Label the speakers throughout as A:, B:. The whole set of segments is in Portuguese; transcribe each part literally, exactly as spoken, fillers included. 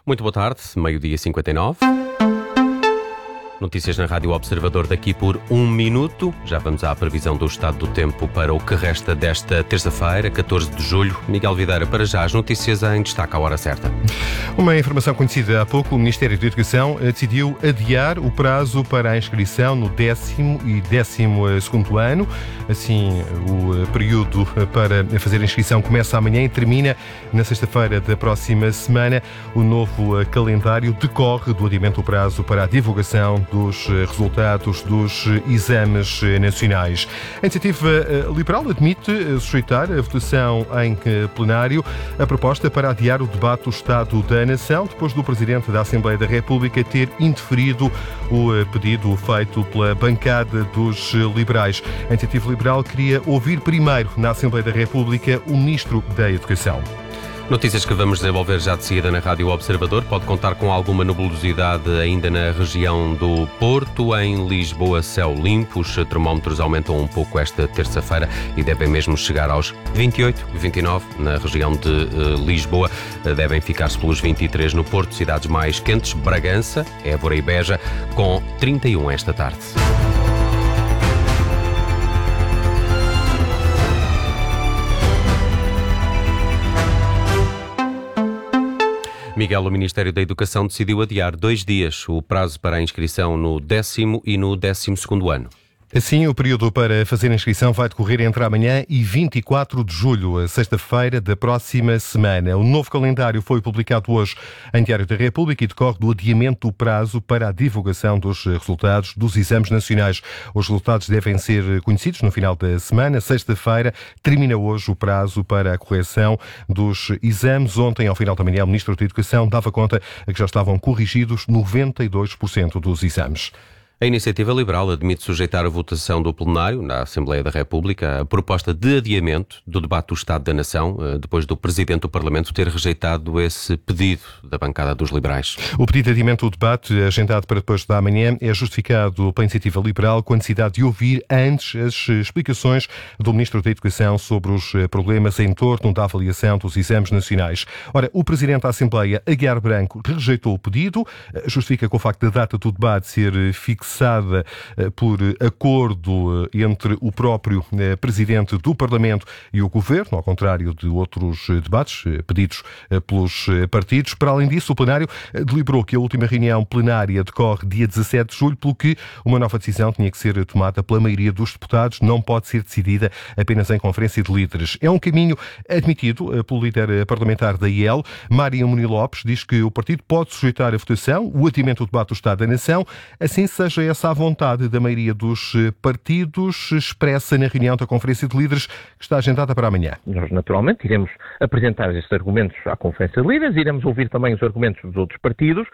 A: Muito boa tarde, meio-dia e cinquenta e nove. Notícias na Rádio Observador daqui por um minuto. Já vamos à previsão do estado do tempo para o que resta desta terça-feira, catorze de julho. Miguel Videira, para já as notícias em destaque à hora certa.
B: Uma informação conhecida há pouco, o Ministério da Educação decidiu adiar o prazo para a inscrição no décimo e décimo segundo ano. Assim, o período para fazer a inscrição começa amanhã e termina na sexta-feira da próxima semana. O novo calendário decorre do adiamento do prazo para a divulgação dos resultados dos exames nacionais. A Iniciativa Liberal admite sujeitar a votação em plenário a proposta para adiar o debate do Estado da Nação, depois do Presidente da Assembleia da República ter indeferido o pedido feito pela bancada dos liberais. A Iniciativa Liberal queria ouvir primeiro na Assembleia da República o Ministro da Educação.
A: Notícias que vamos desenvolver já de seguida na Rádio Observador. Pode contar com alguma nebulosidade ainda na região do Porto. Em Lisboa, céu limpo. Os termómetros aumentam um pouco esta terça-feira e devem mesmo chegar aos vinte e oito, vinte e nove na região de uh, Lisboa. Uh, devem ficar-se pelos vinte e três no Porto. Cidades mais quentes, Bragança, Évora e Beja, com trinta e um esta tarde. Miguel, o Ministério da Educação decidiu adiar dois dias o prazo para a inscrição no décimo e no décimo segundo ano.
B: Assim, o período para fazer a inscrição vai decorrer entre amanhã e vinte e quatro de julho, a sexta-feira da próxima semana. O novo calendário foi publicado hoje em Diário da República e decorre do adiamento do prazo para a divulgação dos resultados dos exames nacionais. Os resultados devem ser conhecidos no final da semana. Sexta-feira termina hoje o prazo para a correção dos exames. Ontem, ao final da manhã, o Ministro da Educação dava conta que já estavam corrigidos noventa e dois por cento dos exames.
A: A Iniciativa Liberal admite sujeitar a votação do plenário na Assembleia da República a proposta de adiamento do debate do Estado da Nação, depois do Presidente do Parlamento ter rejeitado esse pedido da bancada dos liberais.
B: O pedido de adiamento do debate, agendado para depois da manhã, é justificado pela Iniciativa Liberal com a necessidade de ouvir antes as explicações do Ministro da Educação sobre os problemas em torno da avaliação dos exames nacionais. Ora, o Presidente da Assembleia, Aguiar Branco, rejeitou o pedido, justifica com o facto da data do debate ser fixada fixada por acordo entre o próprio Presidente do Parlamento e o Governo, ao contrário de outros debates pedidos pelos partidos. Para além disso, o plenário deliberou que a última reunião plenária decorre dia dezassete de julho, pelo que uma nova decisão tinha que ser tomada pela maioria dos deputados, não pode ser decidida apenas em conferência de líderes. É um caminho admitido pelo líder parlamentar da I E L, Mário Muniz Lopes, diz que o partido pode sujeitar a votação o adiamento do debate do Estado da Nação, assim seja essa a vontade da maioria dos partidos expressa na reunião da Conferência de Líderes que está agendada para amanhã.
C: Nós, naturalmente, iremos apresentar estes argumentos à Conferência de Líderes, iremos ouvir também os argumentos dos outros partidos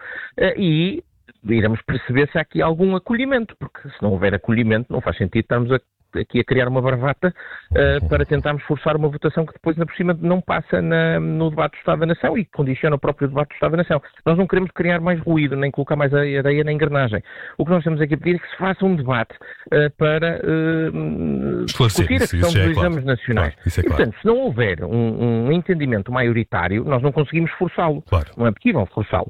C: e iremos perceber se há aqui algum acolhimento, porque se não houver acolhimento não faz sentido estarmos a aqui a criar uma bravata uh, para tentarmos forçar uma votação que depois, na por cima, não passa na, no debate do Estado da Nação e que condiciona o próprio debate do Estado da Nação. Nós não queremos criar mais ruído, nem colocar mais areia na engrenagem. O que nós temos aqui a pedir é que se faça um debate uh, para uh, discutir a questão dos é exames claro. nacionais. Claro, é claro. E, portanto, se não houver um, um entendimento maioritário, nós não conseguimos forçá-lo. Claro. Não é possível forçá-lo.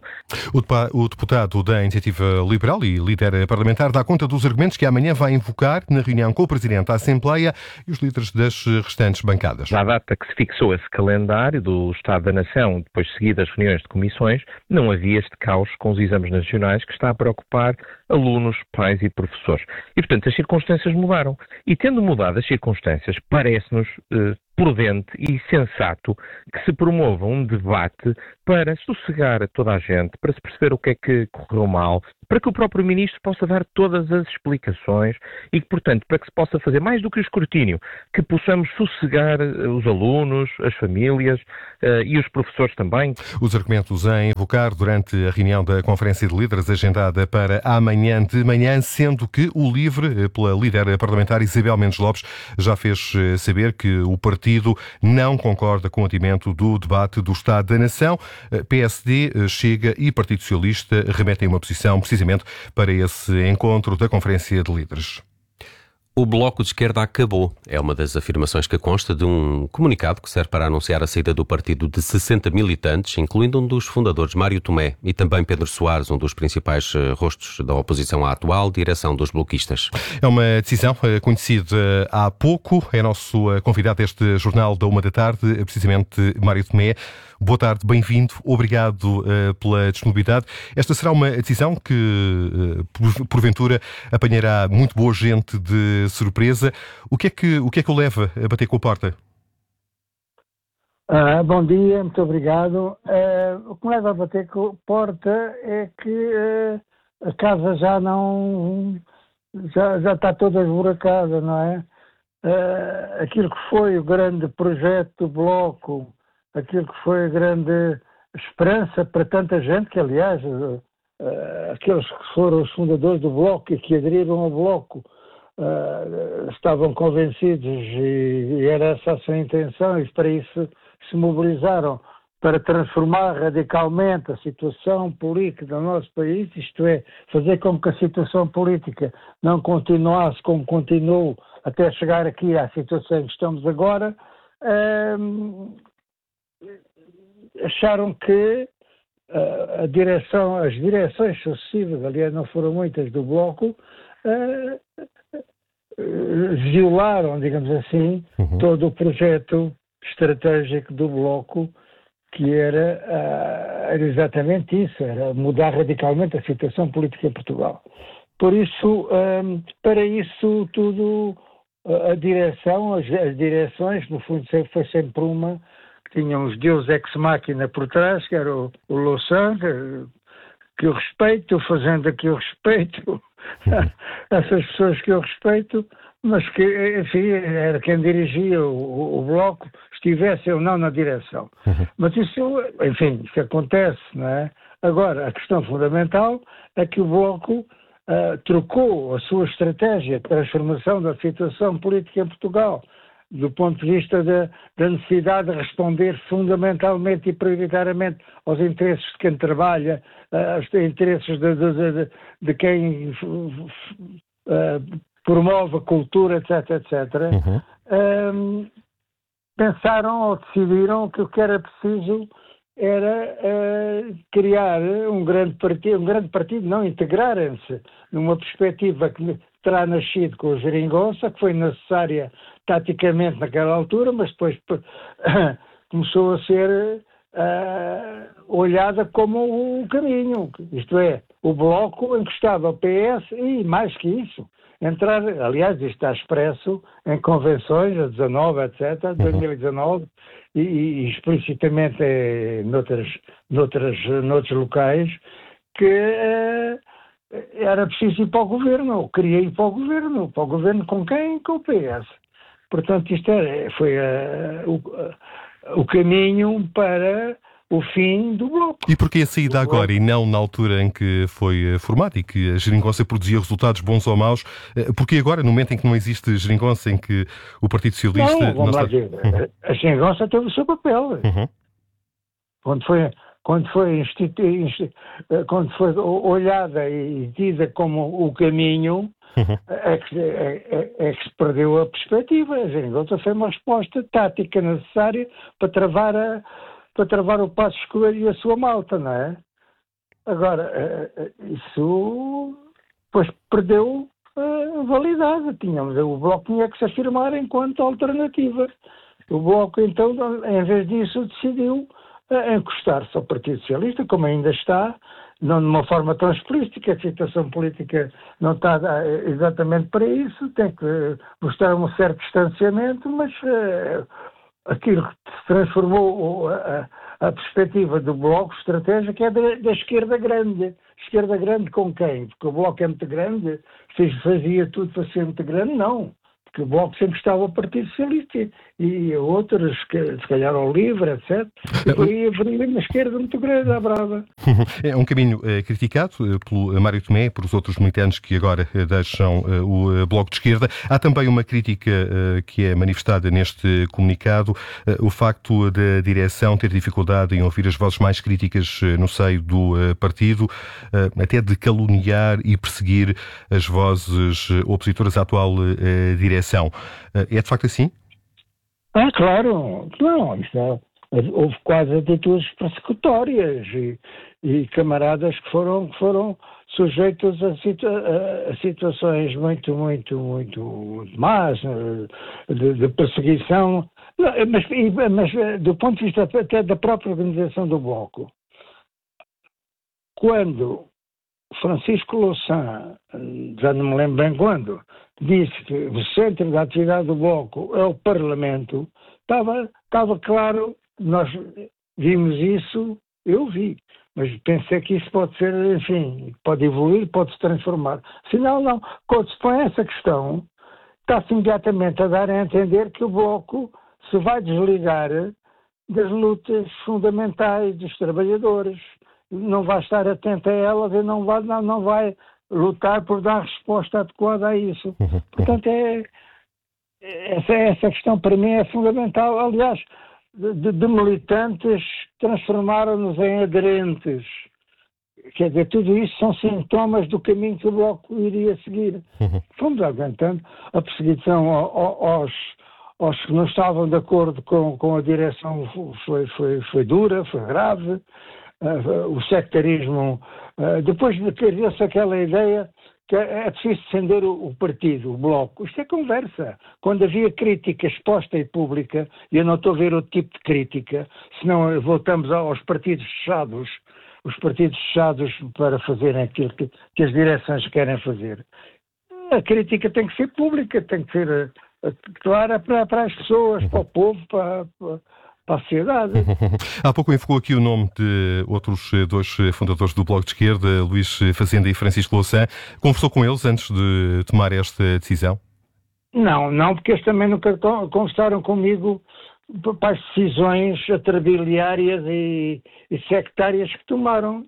B: O deputado da Iniciativa Liberal e líder parlamentar dá conta dos argumentos que amanhã vai invocar na reunião com o Presidente da Assembleia e os líderes das restantes bancadas.
C: Na data que se fixou esse calendário do Estado da Nação, depois seguidas as reuniões de comissões, não havia este caos com os exames nacionais que está a preocupar alunos, pais e professores. E, portanto, as circunstâncias mudaram. E, tendo mudado as circunstâncias, parece-nos eh, prudente e sensato que se promova um debate para sossegar a toda a gente, para se perceber o que é que correu mal, para que o próprio Ministro possa dar todas as explicações e que, portanto, para que se possa fazer mais do que o escrutínio, que possamos sossegar os alunos, as famílias uh, e os professores também.
B: Os argumentos a invocar durante a reunião da Conferência de Líderes agendada para amanhã de manhã, sendo que o LIVRE, pela líder parlamentar Isabel Mendes Lopes, já fez saber que o partido não concorda com o adiamento do debate do Estado da Nação. P S D, Chega e Partido Socialista remetem uma posição precisamente para esse encontro da Conferência de Líderes.
A: O Bloco de Esquerda acabou. É uma das afirmações que consta de um comunicado que serve para anunciar a saída do partido de sessenta militantes, incluindo um dos fundadores, Mário Tomé, e também Pedro Soares, um dos principais rostos da oposição à atual direção dos bloquistas.
B: É uma decisão conhecida há pouco. É nosso convidado deste jornal da uma da tarde, precisamente Mário Tomé. Boa tarde, bem-vindo. Obrigado uh, pela disponibilidade. Esta será uma decisão que, uh, porventura, apanhará muito boa gente de surpresa. O que é que o, que é que o leva a bater com a porta?
D: Ah, bom dia, muito obrigado. Ah, o que me leva a bater com a porta é que ah, a casa já não... já, já está toda esburacada, não é? Ah, aquilo que foi o grande projeto do Bloco, aquilo que foi a grande esperança para tanta gente, que aliás, uh, aqueles que foram os fundadores do Bloco e que aderiram ao Bloco uh, estavam convencidos e, e era essa a sua intenção e para isso se mobilizaram para transformar radicalmente a situação política do nosso país, isto é, fazer com que a situação política não continuasse como continuou até chegar aqui à situação em que estamos agora. Uh, acharam que uh, a direção, as direções sucessivas, aliás não foram muitas do Bloco, uh, uh, violaram, digamos assim, uhum. todo o projeto estratégico do Bloco, que era, uh, era exatamente isso, era mudar radicalmente a situação política em Portugal. Por isso, um, para isso tudo, a direção, as, as direções, no fundo foi sempre uma, que tinha uns deus ex-máquina por trás, que era o, o Louçã, que, que eu respeito, o Fazenda que eu respeito, essas pessoas que eu respeito, mas que, enfim, era quem dirigia o, o Bloco, estivesse ou não na direção. Uhum. Mas isso, enfim, isso acontece, não é? Agora, a questão fundamental é que o Bloco Uh, trocou a sua estratégia de transformação da situação política em Portugal, do ponto de vista da, da necessidade de responder fundamentalmente e prioritariamente aos interesses de quem trabalha, uh, aos interesses de, de, de, de quem uh, promove a cultura, etc, etcétera. Uhum. Um, pensaram ou decidiram que o que era preciso era uh, criar um grande partido, um grande partido, não, integrarem-se numa perspectiva que terá nascido com a geringonça, que foi necessária taticamente naquela altura, mas depois uh, começou a ser uh, olhada como um caminho, isto é, o Bloco encostava ao P S e, mais que isso, entrar, aliás, isto está expresso em convenções, a dezanove, etcétera, dois mil e dezanove, e, e explicitamente é, noutras, noutras, noutros locais, que eh, era preciso ir para o governo, ou queria ir para o governo, para o governo com quem? Com o P S. Portanto, isto é, foi uh, o, uh, o caminho para o fim do Bloco.
B: E porquê a saída agora e não na altura em que foi formado e que a geringonça produzia resultados bons ou maus? Porquê agora, no momento em que não existe geringonça, em que o Partido Socialista...
D: Não, vamos lá ver. Uhum. A geringonça teve o seu papel. Uhum. Quando foi, quando foi, institu... quando foi olhada e tida como o caminho, uhum. é, que, é, é, é que se perdeu a perspectiva. A geringonça foi uma resposta tática necessária para travar a para travar o Passo Escolher e a sua malta, não é? Agora, isso depois perdeu a validade. Tínhamos, o Bloco tinha que se afirmar enquanto alternativa. O Bloco, então, em vez disso, decidiu encostar-se ao Partido Socialista, como ainda está, não de uma forma tão explícita, a situação política não está exatamente para isso, tem que mostrar um certo distanciamento, mas... aquilo que se transformou a, a perspectiva do Bloco, estratégia, que é da, da esquerda grande. Esquerda grande com quem? Porque o Bloco é muito grande, fazia tudo para ser muito grande? Não. que o Bloco sempre estava ao Partido Socialista e outras, que, se calhar ao Livre, etcétera. E por aí haveria uma esquerda muito grande, à brava.
B: É um caminho eh, criticado eh, pelo Mário Tomé e por os outros militantes que agora eh, deixam eh, o eh, Bloco de Esquerda. Há também uma crítica eh, que é manifestada neste comunicado, eh, o facto da direção ter dificuldade em ouvir as vozes mais críticas eh, no seio do eh, partido, eh, até de caluniar e perseguir as vozes eh, opositoras à atual eh, direção. Eh, é de facto assim?
D: Ah, claro. Não, isto é, houve quase atitudes persecutórias e, e camaradas que foram, que foram sujeitos a, situa a, a situações muito, muito, muito, muito más, de, de perseguição, mas, mas do ponto de vista até da própria organização do Bloco. Quando Francisco Louçã, já não me lembro bem quando, disse que o centro da atividade do Bloco é o Parlamento, estava, estava claro, nós vimos isso, eu vi, mas pensei que isso pode ser, enfim, pode evoluir, pode se transformar. Afinal, não. Quando se põe essa questão, está-se imediatamente a dar a entender que o Bloco se vai desligar das lutas fundamentais dos trabalhadores, não vai estar atento a elas e não vai, não, não vai lutar por dar resposta adequada a isso. Portanto, é, essa, essa questão para mim é fundamental. Aliás, de, de militantes transformaram-nos em aderentes. Quer dizer, tudo isso são sintomas do caminho que o Bloco iria seguir. Fomos aguentando a perseguição aos, aos que não estavam de acordo com, com a direção foi, foi, foi dura, foi grave. Uh, o sectarismo, uh, depois de criar-se aquela ideia que é preciso defender o, o partido, o Bloco. Isto é conversa. Quando havia crítica exposta e pública, e eu não estou a ver outro tipo de crítica, senão voltamos aos partidos fechados, os partidos fechados para fazerem aquilo que, que as direções querem fazer. A crítica tem que ser pública, tem que ser uh, clara para, para as pessoas, para o povo, para... para para a sociedade.
B: Há pouco invocou aqui o nome de outros dois fundadores do Bloco de Esquerda, Luís Fazenda e Francisco Louçã. Conversou com eles antes de tomar esta decisão?
D: Não, não, porque eles também nunca conversaram comigo para as decisões atrabiliárias e, e sectárias que tomaram.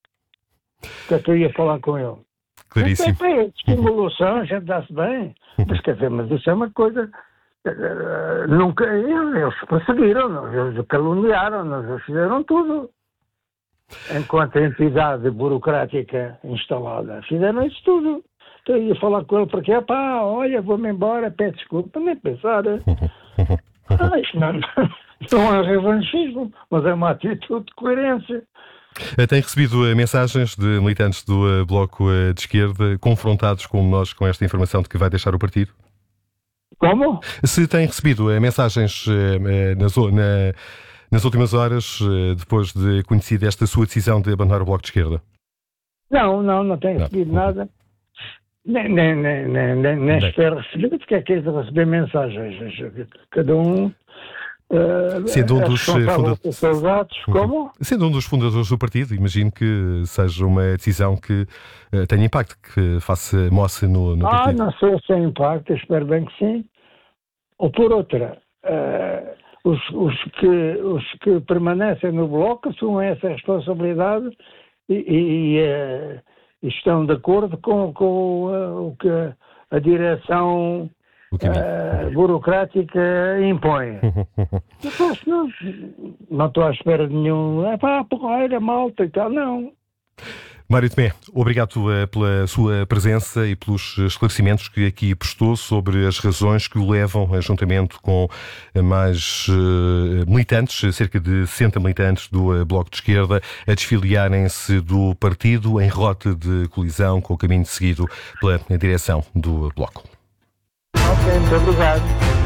D: Que eu ia falar com ele.
B: Claríssimo.
D: É, estimulação, a gente dá-se bem, mas quer dizer, mas isso é uma coisa... Uh, nunca, eles perseguiram-nos, eles caluniaram-nos, eles fizeram tudo. Enquanto a entidade burocrática instalada, fizeram isso tudo. Então eu ia falar com ele porque, é pá, olha, vou-me embora, peço desculpa, nem pensar. Ah, isto não, não é revanchismo, mas é uma atitude de coerência.
B: Tem recebido mensagens de militantes do Bloco de Esquerda confrontados como nós com esta informação de que vai deixar o partido?
D: Como?
B: Se tem recebido mensagens nas, na, nas últimas horas, depois de conhecida esta sua decisão de abandonar o Bloco de Esquerda?
D: Não, não, não tenho recebido não. nada. Nem, nem, nem, nem, nem, nem espero receber, porque é que é de receber mensagens. Cada um... Uh,
B: sendo, um dos fundadores,
D: soldados, como?
B: sendo um dos fundadores do partido, imagino que seja uma decisão que uh, tenha impacto, que faça moça no, no
D: ah,
B: partido.
D: Ah, não sei se tem impacto, espero bem que sim. Ou por outra, uh, os, os, que, os que permanecem no Bloco assumem essa responsabilidade e, e, uh, e estão de acordo com, com uh, o que a direção uh, burocrática impõe. Depois, não, não estou à espera de nenhum. É pá, porreira, malta e tal, não.
B: Mário Tomé, obrigado pela sua presença e pelos esclarecimentos que aqui prestou sobre as razões que o levam, juntamente com mais uh, militantes, cerca de sessenta militantes do uh, Bloco de Esquerda, a desfiliarem-se do partido em rota de colisão com o caminho seguido pela direção do Bloco.
D: Ok, muito obrigado.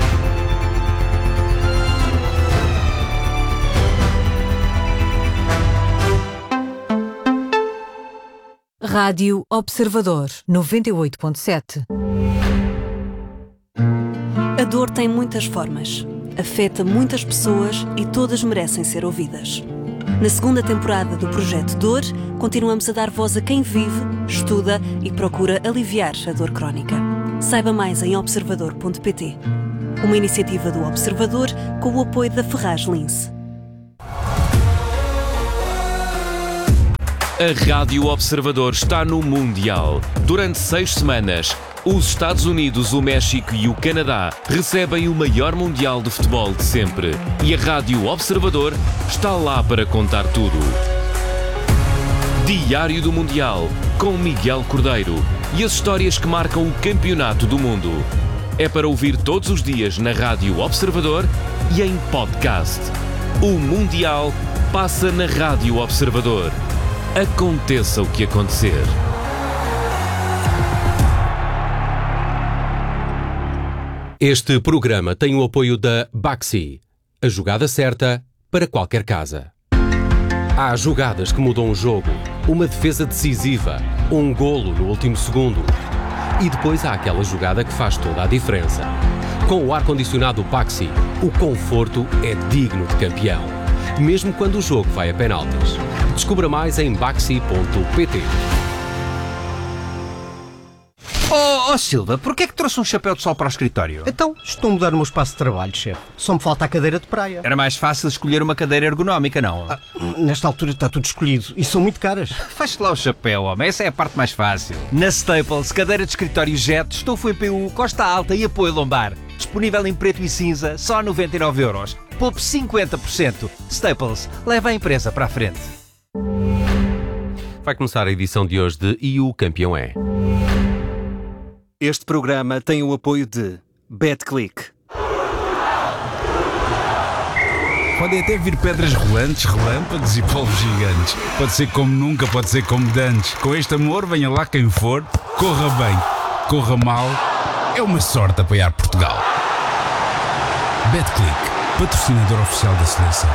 E: Rádio Observador, noventa e oito ponto sete.
F: A dor tem muitas formas, afeta muitas pessoas e todas merecem ser ouvidas. Na segunda temporada do Projeto Dor, continuamos a dar voz a quem vive, estuda e procura aliviar a dor crónica. Saiba mais em observador ponto pt. Uma iniciativa do Observador com o apoio da Ferraz Lince.
G: A Rádio Observador está no Mundial. Durante seis semanas, os Estados Unidos, o México e o Canadá recebem o maior Mundial de futebol de sempre. E a Rádio Observador está lá para contar tudo. Diário do Mundial, com Miguel Cordeiro. E as histórias que marcam o campeonato do mundo. É para ouvir todos os dias na Rádio Observador e em podcast. O Mundial passa na Rádio Observador. Aconteça o que acontecer.
A: Este programa tem o apoio da Baxi. A jogada certa para qualquer casa. Há jogadas que mudam o jogo. Uma defesa decisiva. Um golo no último segundo. E depois há aquela jogada que faz toda a diferença. Com o ar-condicionado Baxi, o conforto é digno de campeão. Mesmo quando o jogo vai a penaltis. Descubra mais em baxi ponto pt.
H: Oh, oh Silva, porquê é que trouxe um chapéu de sol para o escritório?
I: Então, estou a mudar o meu espaço de trabalho, chefe. Só me falta a cadeira de praia.
H: Era mais fácil escolher uma cadeira ergonómica, não?
I: Ah, nesta altura está tudo escolhido e são muito caras.
H: Feche lá o chapéu, homem. Essa é a parte mais fácil. Na Staples, cadeira de escritório Jet, estofo em P U, costa alta e apoio lombar. Disponível em preto e cinza, só noventa e nove euros. Poupe cinquenta por cento. Staples, leva a empresa para a frente.
A: Vai começar a edição de hoje de E o Campeão é.
J: Este programa tem o apoio de BetClick.
K: Podem até vir pedras rolantes, relâmpagos e polvos gigantes. Pode ser como nunca, pode ser como dantes. Com este amor, venha lá quem for. Corra bem, corra mal. É uma sorte apoiar Portugal. BetClick, patrocinador oficial da seleção.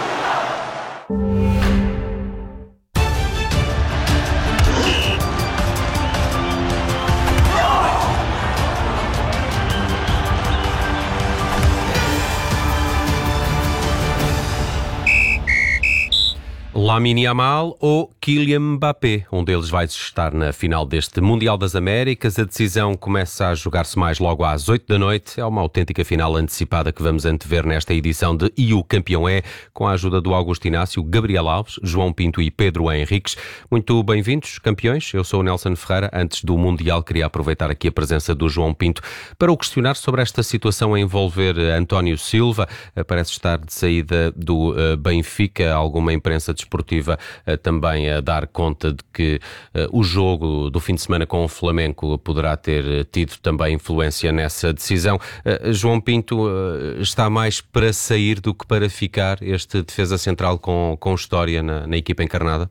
A: Lamine Yamal ou Kylian Mbappé. Um deles vai estar na final deste Mundial das Américas. A decisão começa a jogar-se mais logo às oito da noite. É uma autêntica final antecipada que vamos antever nesta edição de E o Campeão é, com a ajuda do Augusto Inácio, Gabriel Alves, João Pinto e Pedro Henriques. Muito bem-vindos, campeões. Eu sou o Nelson Ferreira. Antes do Mundial, queria aproveitar aqui a presença do João Pinto para o questionar sobre esta situação a envolver António Silva. Parece estar de saída do Benfica. Alguma imprensa desportiva também a dar conta de que uh, o jogo do fim de semana com o Flamengo poderá ter tido também influência nessa decisão. Uh, João Pinto, uh, está mais para sair do que para ficar este defesa central com, com história na, na equipa encarnada?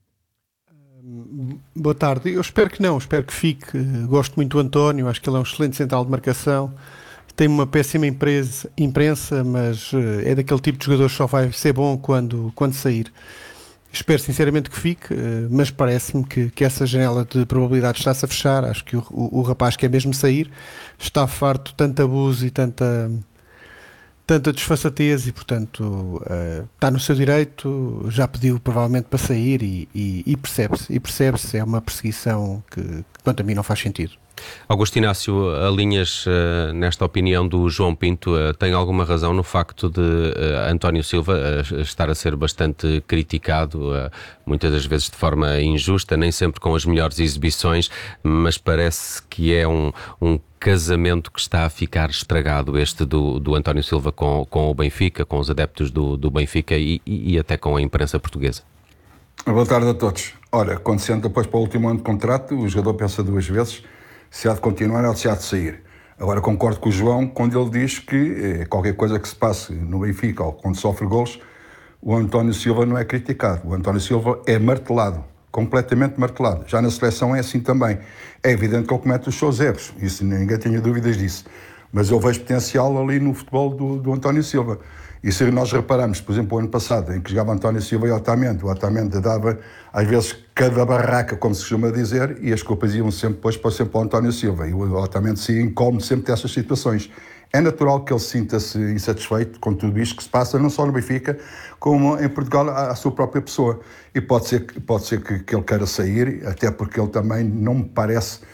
L: Boa tarde. Eu espero que não, espero que fique. Gosto muito do António, acho que ele é um excelente central de marcação. Tem uma péssima imprensa, imprensa mas uh, é daquele tipo de jogador que só vai ser bom quando, quando sair. Espero sinceramente que fique, mas parece-me que, que essa janela de probabilidade está-se a fechar. Acho que o, o, o rapaz quer mesmo sair, está farto de tanto abuso e tanta, tanta desfaçatez e, portanto, uh, está no seu direito, já pediu provavelmente para sair e, e, e percebe-se, e percebe-se, é uma perseguição que, que, quanto a mim, não faz sentido.
A: Augusto Inácio, alinhas uh, nesta opinião do João Pinto, uh, tem alguma razão no facto de uh, António Silva uh, estar a ser bastante criticado, uh, muitas das vezes de forma injusta, nem sempre com as melhores exibições, mas parece que é um, um casamento que está a ficar estragado, este do, do António Silva com, com o Benfica, com os adeptos do, do Benfica e, e, e até com a imprensa portuguesa.
M: Boa tarde a todos. Ora, quando se entra depois para o último ano de contrato, o jogador pensa duas vezes se há de continuar ou se há de sair. Agora concordo com o João quando ele diz que eh, qualquer coisa que se passe no Benfica ou quando sofre golos, o António Silva não é criticado. O António Silva é martelado, completamente martelado. Já na seleção é assim também. É evidente que ele comete os seus erros, isso ninguém tenha dúvidas disso. Mas eu vejo potencial ali no futebol do, do António Silva. E se nós repararmos, por exemplo, o ano passado, em que jogava António Silva e Otamendi, o Otamendi dava, às vezes, cada barraca, como se costuma dizer, e as culpas iam sempre depois para sempre ao António Silva. E o Otamendi se income sempre dessas situações. É natural que ele sinta-se insatisfeito com tudo isto que se passa, não só no Benfica, como em Portugal, à, à sua própria pessoa. E pode ser, pode ser que, que ele queira sair, até porque ele também não me parece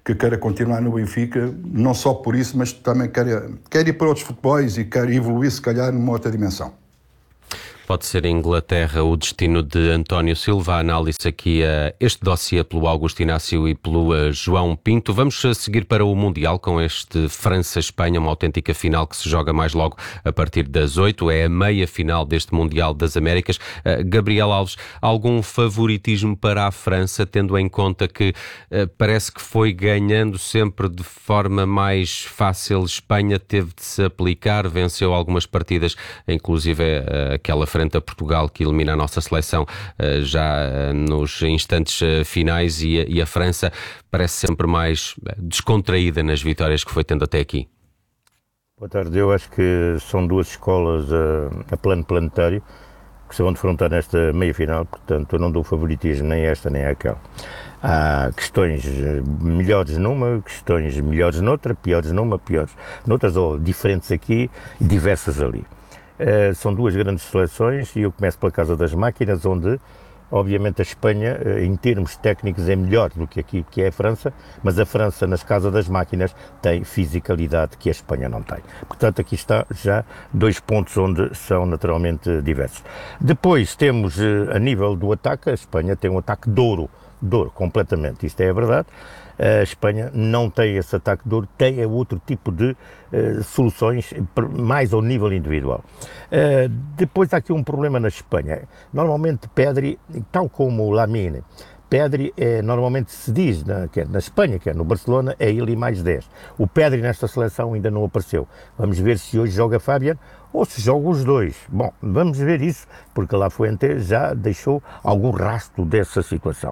M: que queira continuar no Benfica, não só por isso, mas também quer, quer ir para outros futebols e quer evoluir, se calhar, numa outra dimensão.
A: Pode ser a Inglaterra o destino de António Silva. A análise aqui a este dossiê pelo Augusto Inácio e pelo João Pinto. Vamos seguir para o Mundial com este França-Espanha, uma autêntica final que se joga mais logo a partir das oito. É a meia final deste Mundial das Américas. Gabriel Alves, algum favoritismo para a França, tendo em conta que parece que foi ganhando sempre de forma mais fácil? Espanha teve de se aplicar, venceu algumas partidas, inclusive aquela frente a Portugal, que elimina a nossa seleção uh, já uh, nos instantes uh, finais, e, e a França parece sempre mais descontraída nas vitórias que foi tendo até aqui.
N: Boa tarde. Eu acho que são duas escolas uh, a plano planetário que se vão defrontar nesta meia-final, portanto eu não dou favoritismo nem a esta nem àquela. Há questões melhores numa, questões melhores noutra, piores numa, piores noutras, ou diferentes aqui e diversas ali. Uh, são duas grandes seleções e eu começo pela Casa das Máquinas, onde obviamente a Espanha, uh, em termos técnicos, é melhor do que aqui que é a França, mas a França nas Casas das Máquinas tem fisicalidade que a Espanha não tem. Portanto, aqui está já dois pontos onde são naturalmente diversos. Depois temos, uh, a nível do ataque, a Espanha tem um ataque de ouro, de ouro completamente, isto é a verdade. A Espanha não tem esse ataque de ouro, tem outro tipo de uh, soluções mais ao nível individual. Uh, depois há aqui um problema na Espanha. Normalmente Pedri, tal como o Lamine, Pedri é, normalmente se diz, na, quer na Espanha, quer no Barcelona, é ele e mais dez. O Pedri nesta seleção ainda não apareceu. Vamos ver se hoje joga Fabian ou se jogam os dois. Bom, vamos ver isso, porque lá Fuente já deixou algum rastro dessa situação.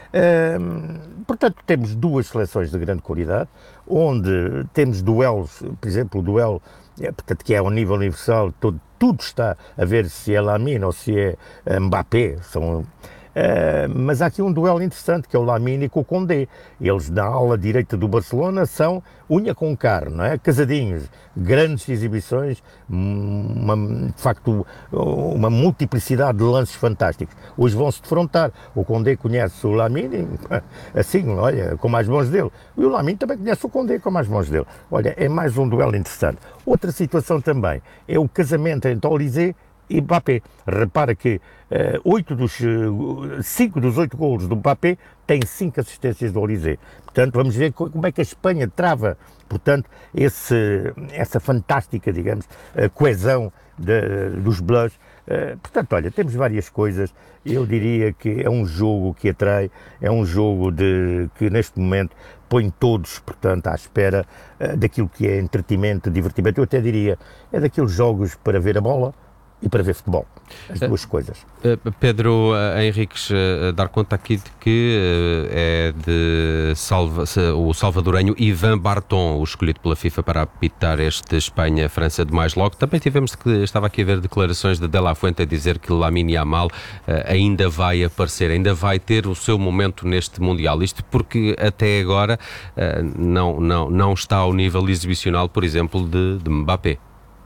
N: Uh, portanto, temos duas seleções de grande qualidade, onde temos duelos, por exemplo, o duelo, é, portanto, que é ao nível universal, todo, tudo está a ver se é Lamine ou se é Mbappé, são... Uh, mas há aqui um duelo interessante, que é o Lamine com o Condé. Eles na ala direita do Barcelona são unha com carne, não é? Casadinhos, grandes exibições, uma, de facto uma multiplicidade de lances fantásticos. Hoje vão-se defrontar. O Condé conhece o Lamine assim, olha, com mais mãos dele. E o Lamine também conhece o Condé com mais mãos dele. Olha, é mais um duelo interessante. Outra situação também é o casamento entre Olise e Mbappé. Repara que uh, oito dos, uh, cinco dos oito golos do Mbappé têm cinco assistências do Olise. Portanto, vamos ver como é que a Espanha trava, portanto, esse, essa fantástica, digamos, uh, coesão de, dos Blues. Uh, portanto, olha, temos várias coisas. Eu diria que é um jogo que atrai, é um jogo de, que neste momento põe todos, portanto, à espera uh, daquilo que é entretenimento, divertimento. Eu até diria, é daqueles jogos para ver a bola e para ver futebol, as duas uh, coisas.
A: Uh, Pedro uh, Henriques, uh, dar conta aqui de que uh, é de salva, o salvadorenho Ivan Barton, o escolhido pela FIFA para apitar este Espanha-França de mais logo. Também tivemos, que estava aqui a ver declarações de De La Fuente a dizer que Lamine Yamal uh, ainda vai aparecer, ainda vai ter o seu momento neste Mundial. Isto porque até agora uh, não, não, não está ao nível exibicional, por exemplo, de, de Mbappé.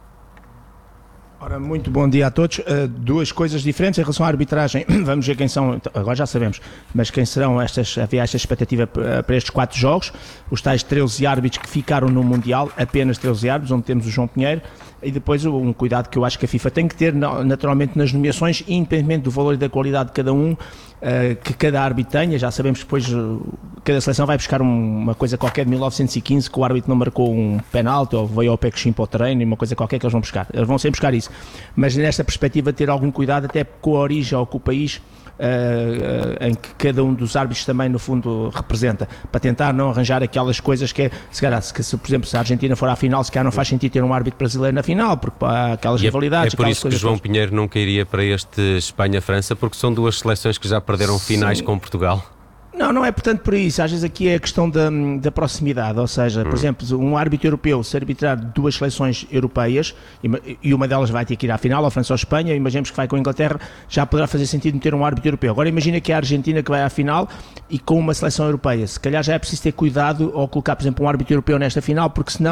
O: Ora, muito bom dia a todos. Uh, duas coisas diferentes em relação à arbitragem. Vamos ver quem são, agora já sabemos, mas quem serão estas, havia esta expectativa para estes quatro jogos. Os tais treze árbitros que ficaram no Mundial, apenas treze árbitros, onde temos o João Pinheiro, e depois um cuidado que eu acho que a FIFA tem que ter naturalmente nas nomeações, independentemente do valor e da qualidade de cada um, uh, que cada árbitro tenha. Já sabemos que depois uh, cada seleção vai buscar um, uma coisa qualquer de mil novecentos e quinze, que o árbitro não marcou um penalti ou veio ao pé coxinho para o treino, uma coisa qualquer que eles vão buscar. Eles vão sempre buscar isso. Mas nesta perspectiva ter algum cuidado até com a origem ou com o país uh, uh, em que cada um dos árbitros também no fundo representa, para tentar não arranjar aquelas coisas que é, se calhar, se, se, por exemplo, se a Argentina for à final, se calhar não faz sentido ter um árbitro brasileiro na final, porque há aquelas rivalidades.
A: É, é por isso que João todas. Pinheiro nunca iria para este Espanha-França, porque são duas seleções que já perderam finais Sim. com Portugal.
O: Não, não é portanto por isso. Às vezes aqui é a questão da, da proximidade, ou seja, por hum. exemplo, um árbitro europeu se arbitrar duas seleções europeias e uma delas vai ter que ir à final, a França ou a Espanha, imaginemos que vai com a Inglaterra, já poderá fazer sentido meter um árbitro europeu. Agora imagina que é a Argentina que vai à final e com uma seleção europeia. Se calhar já é preciso ter cuidado ao colocar, por exemplo, um árbitro europeu nesta final, porque senão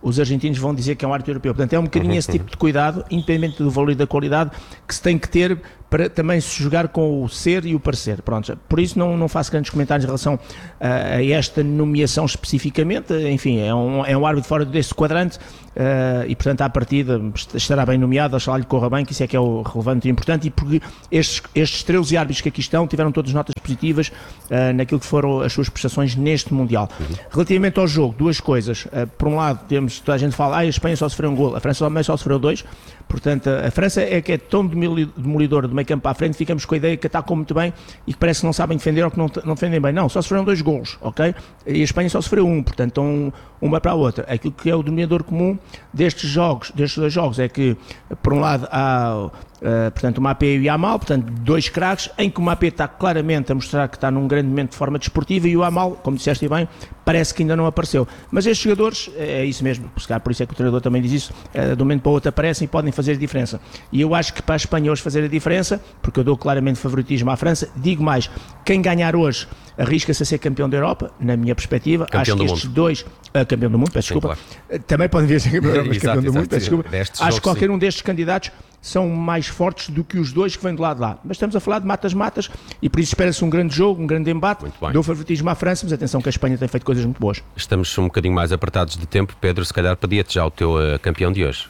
O: os argentinos vão dizer que é um árbitro europeu. Portanto, é um bocadinho esse tipo de cuidado, independente do valor e da qualidade, que se tem que ter para também se jogar com o ser e o parecer. Pronto, por isso não, não faço grandes comentários em relação a, a esta nomeação especificamente. Enfim, é um, é um árbitro fora deste quadrante uh, e, portanto, à partida estará bem nomeado, oxalá lhe corra bem, que isso é que é o relevante e importante, e porque estes, estes treze árbitros que aqui estão tiveram todas notas positivas uh, naquilo que foram as suas prestações neste Mundial. Uhum. Relativamente ao jogo, duas coisas. Uh, por um lado, temos, toda a gente fala, ah, a Espanha só sofreu um gol, a França também só sofreu dois. Portanto, a França é que é tão demolidora do meio campo à frente, ficamos com a ideia que atacam muito bem e que parece que não sabem defender ou que não, não defendem bem. Não, só sofreram dois golos, ok? E a Espanha só sofreu um, portanto, um, uma para a outra. Aquilo que é o denominador comum destes jogos, destes dois jogos, é que, por um lado, há... Uh, portanto, o M A P e o Yamal, portanto, dois craques, em que o M A P está claramente a mostrar que está num grande momento de forma desportiva, e o Yamal, como disseste bem, parece que ainda não apareceu. Mas estes jogadores, é isso mesmo, por isso é que o treinador também diz isso, uh, de um momento para o outro aparecem e podem fazer a diferença. E eu acho que para a Espanha hoje fazer a diferença, porque eu dou claramente favoritismo à França, digo mais, quem ganhar hoje arrisca-se a ser campeão da Europa, na minha perspectiva.
A: Campeão
O: acho que estes
A: mundo.
O: dois, uh, campeão do mundo, peço
A: Sim,
O: desculpa,
A: claro.
O: Também podem vir a ser campeão, da Europa, mas
A: Exato,
O: campeão do
A: exato,
O: mundo, peço
A: exato.
O: desculpa.
A: Destes
O: Acho
A: jogos,
O: que qualquer
A: sim.
O: um destes candidatos são mais fortes do que os dois que vêm do lado de lá. Mas estamos a falar de matas-matas e por isso espera-se um grande jogo, um grande embate. Dou favoritismo à França, mas atenção que a Espanha tem feito coisas muito boas.
A: Estamos um bocadinho mais apertados de tempo. Pedro, se calhar pedia-te já o teu uh, campeão de hoje.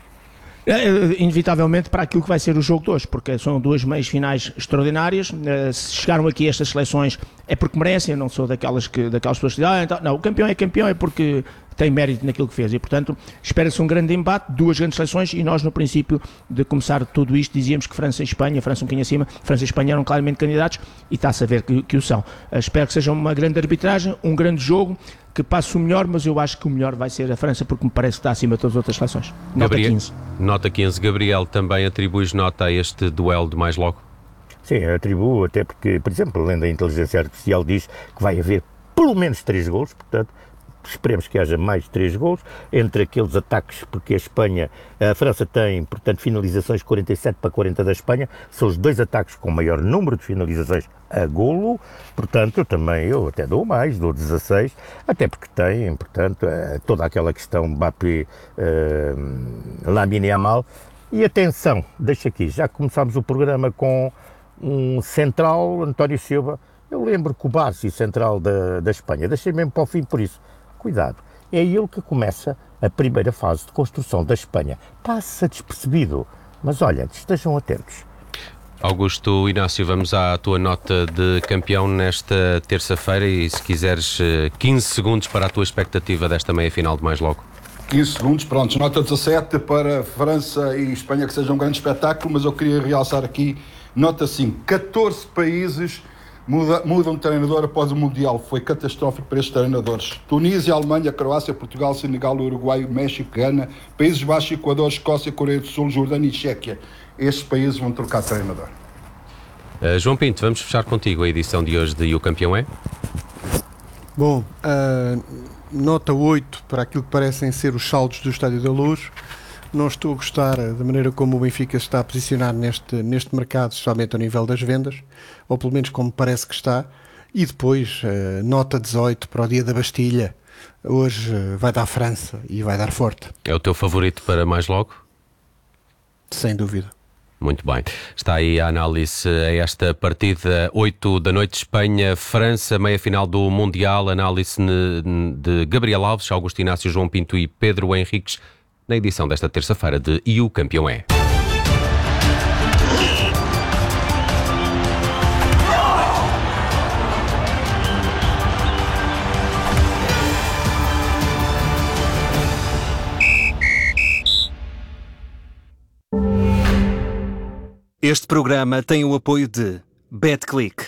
O: É, inevitavelmente para aquilo que vai ser o jogo de hoje, porque são duas meias finais extraordinárias. Se chegaram aqui estas seleções é porque merecem, eu não sou daquelas, que, daquelas pessoas que dizem, ah, então, não, o campeão é campeão é porque tem mérito naquilo que fez, e portanto espera-se um grande embate, duas grandes seleções, e nós no princípio de começar tudo isto dizíamos que França e Espanha, França um bocadinho acima, França e Espanha eram claramente candidatos, e está-se a ver que, que o são. Uh, espero que seja uma grande arbitragem, um grande jogo, que passe o melhor, mas eu acho que o melhor vai ser a França, porque me parece que está acima de todas as outras seleções. Nota
A: Gabriel,
O: quinze.
A: Nota quinze. Gabriel, também atribuis nota a este duelo de mais logo?
N: Sim, atribuo, até porque, por exemplo, além da inteligência artificial diz que vai haver pelo menos três golos, portanto, esperemos que haja mais três golos, entre aqueles ataques, porque a Espanha, a França tem, portanto, finalizações quarenta e sete para quarenta da Espanha, são os dois ataques com maior número de finalizações a golo, portanto, eu também, eu até dou mais, dou dezasseis, até porque tem, portanto, toda aquela questão Mbappé, uh, Lamine Yamal, e atenção, deixa aqui, já começámos o programa com um central, António Silva, eu lembro que o base central da, da Espanha, deixei mesmo para o fim por isso. Cuidado, é ele que começa a primeira fase de construção da Espanha. Passa despercebido, mas olha, estejam atentos.
A: Augusto Inácio, vamos à tua nota de campeão nesta terça-feira e se quiseres quinze segundos para a tua expectativa desta meia-final de mais logo.
M: quinze segundos, pronto, nota dezassete para França e Espanha, que seja um grande espetáculo, mas eu queria realçar aqui, nota cinco, catorze países Muda, mudam de treinador após o Mundial. Foi catastrófico para estes treinadores. Tunísia, Alemanha, Croácia, Portugal, Senegal, Uruguai, México, Gana, Países Baixos, Equador, Escócia, Coreia do Sul, Jordânia e Chequia. Estes países vão trocar de treinador.
A: Uh, João Pinto, vamos fechar contigo a edição de hoje de E o Campeão é?
L: Bom, uh, nota oito para aquilo que parecem ser os saldos do Estádio da Luz. Não estou a gostar da maneira como o Benfica se está a posicionar neste, neste mercado, especialmente ao nível das vendas, ou pelo menos como parece que está. E depois, uh, nota dezoito para o Dia da Bastilha. Hoje uh, vai dar França e vai dar forte.
A: É o teu favorito para mais logo?
L: Sem dúvida.
A: Muito bem. Está aí a análise a esta partida, oito da noite, Espanha-França, meia-final do Mundial. Análise de Gabriel Alves, Augusto Inácio, João Pinto e Pedro Henriques, na edição desta terça-feira de E o Campeão é.
J: Este programa tem o apoio de BetClick.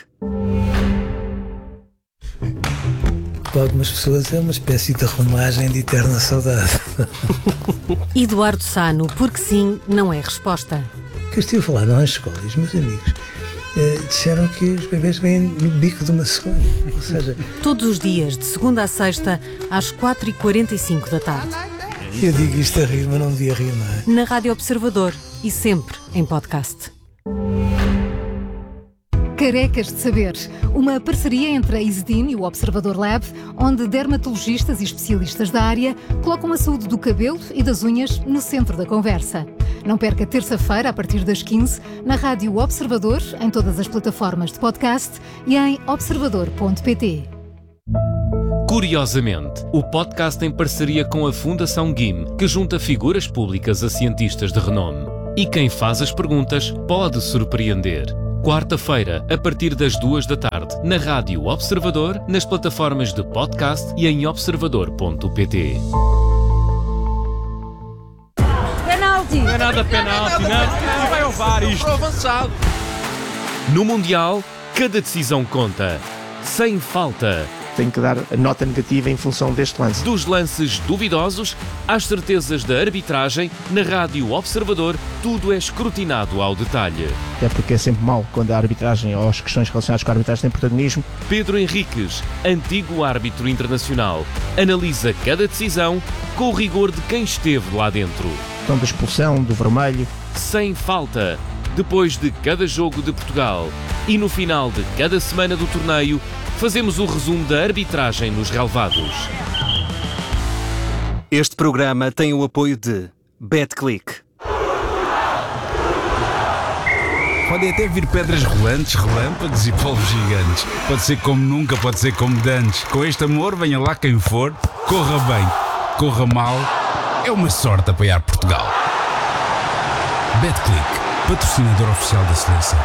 P: Para algumas pessoas é uma espécie de romagem de eterna saudade.
E: Eduardo Sano, porque sim, não é resposta.
P: O que eu estive a falar nas escolas, meus amigos, eh, disseram que os bebês vêm no bico de uma cegonha. Ou seja,
E: todos os dias, de segunda a sexta, às quatro e quarenta e cinco da tarde.
P: Eu digo isto a rir, mas não devia rir, não é?
E: Na Rádio Observador e sempre em podcast. Carecas de Saber, uma parceria entre a Isedin e o Observador Lab, onde dermatologistas e especialistas da área colocam a saúde do cabelo e das unhas no centro da conversa. Não perca terça-feira, a partir das quinze, na Rádio Observador, em todas as plataformas de podcast e em observador ponto pt.
G: Curiosamente, o podcast em parceria com a Fundação G I M, que junta figuras públicas a cientistas de renome. E quem faz as perguntas pode surpreender. Quarta-feira, a partir das duas da tarde, na Rádio Observador, nas plataformas de podcast e em observador ponto pt.
Q: Penalti!
G: Não é nada penalti, não. Não vai ao V A R isto. Avançado. No Mundial, cada decisão conta. Sem falta.
O: Tenho que dar a nota negativa em função deste lance.
G: Dos lances duvidosos às certezas da arbitragem, na Rádio Observador, tudo é escrutinado ao detalhe.
O: É porque é sempre mau quando a arbitragem ou as questões relacionadas com a arbitragem têm protagonismo.
G: Pedro Henriques, antigo árbitro internacional, analisa cada decisão com o rigor de quem esteve lá dentro.
O: Então, da expulsão, do vermelho.
G: Sem falta. Depois de cada jogo de Portugal e no final de cada semana do torneio, fazemos o resumo da arbitragem nos relevados.
J: Este programa tem o apoio de BetClick.
K: Podem até vir pedras rolantes, relâmpagos e polvos gigantes. Pode ser como nunca, pode ser como dantes. Com este amor, venha lá quem for, corra bem, corra mal. É uma sorte apoiar Portugal. BetClick, patrocinador oficial da seleção.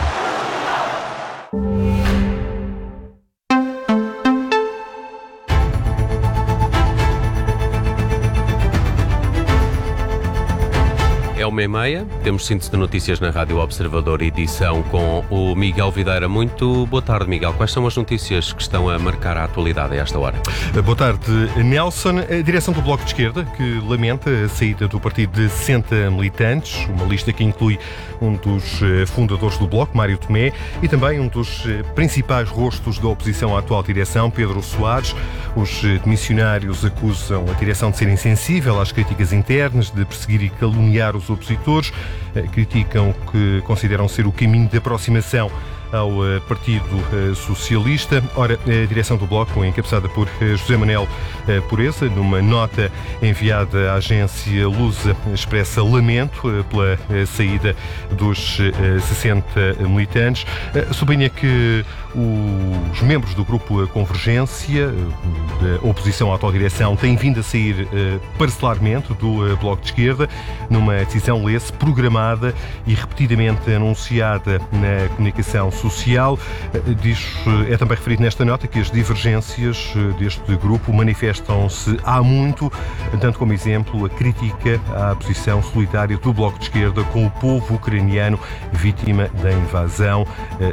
A: É uma e meia, temos síntese de notícias na Rádio Observador, edição com o Miguel Videira. Muito boa tarde, Miguel. Quais são as notícias que estão a marcar a atualidade a esta hora?
B: Boa tarde, Nelson. A direção do Bloco de Esquerda, que lamenta a saída do partido de sessenta militantes, uma lista que inclui um dos fundadores do Bloco, Mário Tomé, e também um dos principais rostos da oposição à atual direção, Pedro Soares. Os demissionários acusam a direção de ser insensível às críticas internas, de perseguir e caluniar os opositores, criticam o que consideram ser o caminho de aproximação ao Partido Socialista. Ora, a direção do Bloco, encabeçada por José Manuel Pureza, numa nota enviada à agência Lusa, expressa lamento pela saída dos sessenta militantes. Sublinha que os membros do grupo Convergência, da oposição à atual direção, têm vindo a sair parcelarmente do Bloco de Esquerda, numa decisão, lê-se, programada e repetidamente anunciada na comunicação social. Diz, é também referido nesta nota que as divergências deste grupo manifestam-se há muito, dando como exemplo a crítica à posição solitária do Bloco de Esquerda com o povo ucraniano vítima da invasão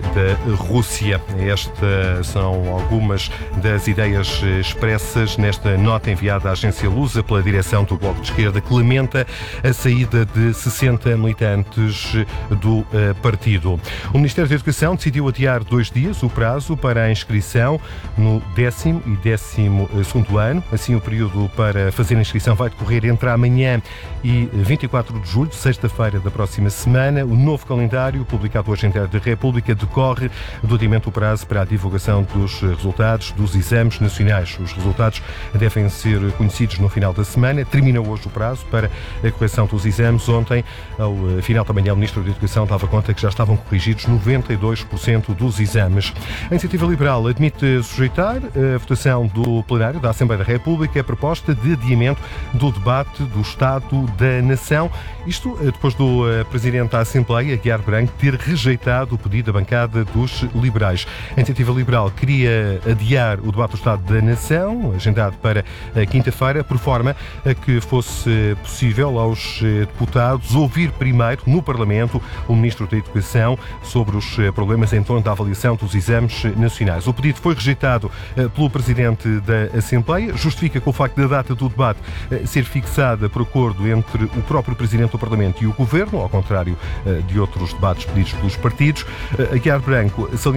B: da Rússia. Estas são algumas das ideias expressas nesta nota enviada à agência Lusa pela direção do Bloco de Esquerda, que lamenta a saída de sessenta militantes do partido. O Ministério da Educação decidiu adiar dois dias o prazo para a inscrição no décimo e décimo segundo ano. Assim, o período para fazer a inscrição vai decorrer entre amanhã e vinte e quatro de julho, sexta-feira da próxima semana. O novo calendário, publicado hoje em Diário da República, decorre do adiamento do prazo para a divulgação dos resultados dos exames nacionais. Os resultados devem ser conhecidos no final da semana. Termina hoje o prazo para a correção dos exames. Ontem, ao final da manhã, o Ministro da Educação dava conta que já estavam corrigidos noventa e dois por cento dos exames. A Iniciativa Liberal admite sujeitar a votação do plenário da Assembleia da República a proposta de adiamento do debate do Estado da Nação. Isto depois do Presidente da Assembleia, Aguiar Branco, ter rejeitado o pedido da bancada dos liberais. A Iniciativa Liberal queria adiar o debate do Estado da Nação, agendado para a quinta-feira, por forma a que fosse possível aos deputados ouvir primeiro no Parlamento o Ministro da Educação sobre os problemas em torno da avaliação dos exames nacionais. O pedido foi rejeitado pelo Presidente da Assembleia, justifica com o facto da data do debate ser fixada por acordo entre o próprio Presidente do Parlamento e o Governo, ao contrário de outros debates pedidos pelos partidos. Aguiar Branco salienta também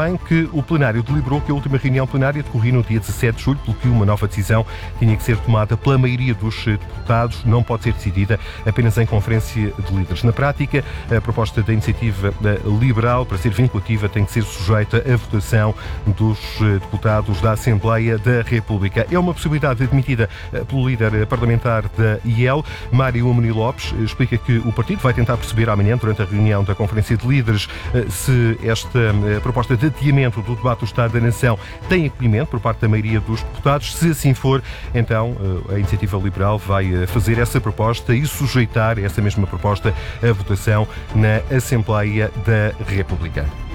B: também que o plenário deliberou que a última reunião plenária decorria no dia dezassete de julho, pelo que uma nova decisão tinha que ser tomada pela maioria dos deputados, não pode ser decidida apenas em conferência de líderes. Na prática, a proposta da iniciativa liberal, para ser vinculativa, tem que ser sujeita à votação dos deputados da Assembleia da República. É uma possibilidade admitida pelo líder parlamentar da I E L, Mário Amorim Lopes, explica que o partido vai tentar perceber amanhã, durante a reunião da Conferência de Líderes, se esta proposta de adiamento do debate do Estado da Nação tem acolhimento por parte da maioria dos deputados. Se assim for, então a Iniciativa Liberal vai fazer essa proposta e sujeitar essa mesma proposta à votação na Assembleia da República.